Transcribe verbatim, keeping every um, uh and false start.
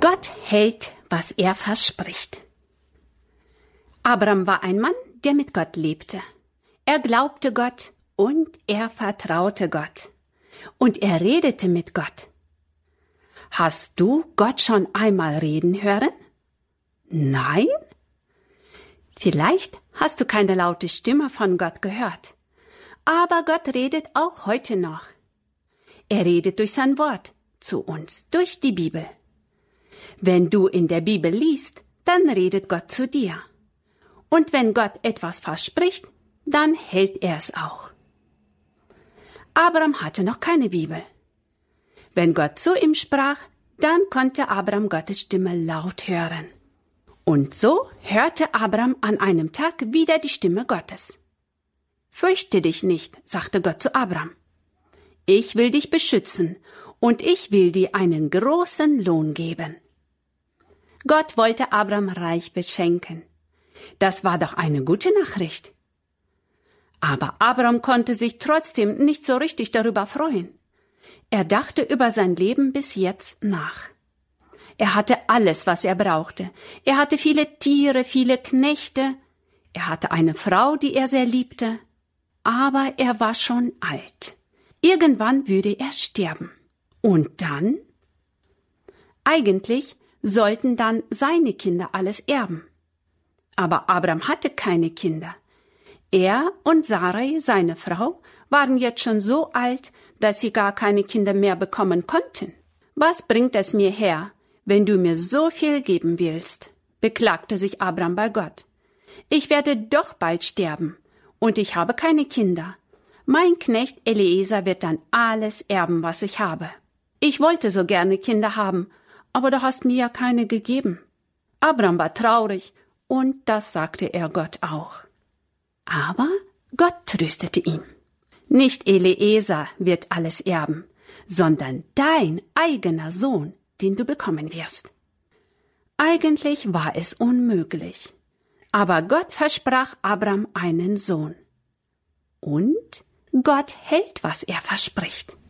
Gott hält, was er verspricht. Abraham war ein Mann, der mit Gott lebte. Er glaubte Gott und er vertraute Gott. Und er redete mit Gott. Hast du Gott schon einmal reden hören? Nein? Vielleicht hast du keine laute Stimme von Gott gehört. Aber Gott redet auch heute noch. Er redet durch sein Wort zu uns, durch die Bibel. Wenn du in der Bibel liest, dann redet Gott zu dir. Und wenn Gott etwas verspricht, dann hält er es auch. Abraham hatte noch keine Bibel. Wenn Gott zu ihm sprach, dann konnte Abraham Gottes Stimme laut hören. Und so hörte Abraham an einem Tag wieder die Stimme Gottes. Fürchte dich nicht, sagte Gott zu Abraham. Ich will dich beschützen und ich will dir einen großen Lohn geben. Gott wollte Abraham reich beschenken. Das war doch eine gute Nachricht. Aber Abraham konnte sich trotzdem nicht so richtig darüber freuen. Er dachte über sein Leben bis jetzt nach. Er hatte alles, was er brauchte. Er hatte viele Tiere, viele Knechte. Er hatte eine Frau, die er sehr liebte. Aber er war schon alt. Irgendwann würde er sterben. Und dann? Eigentlich sollten dann seine Kinder alles erben. Aber Abraham hatte keine Kinder. Er und Sarai, seine Frau, waren jetzt schon so alt, dass sie gar keine Kinder mehr bekommen konnten. Was bringt es mir her, wenn du mir so viel geben willst? Beklagte sich Abraham bei Gott. Ich werde doch bald sterben und ich habe keine Kinder. Mein Knecht Eliezer wird dann alles erben, was ich habe. Ich wollte so gerne Kinder haben, aber du hast mir ja keine gegeben. Abraham war traurig und das sagte er Gott auch. Aber Gott tröstete ihn. Nicht Eliezer wird alles erben, sondern dein eigener Sohn, den du bekommen wirst. Eigentlich war es unmöglich, aber Gott versprach Abraham einen Sohn. Und Gott hält, was er verspricht.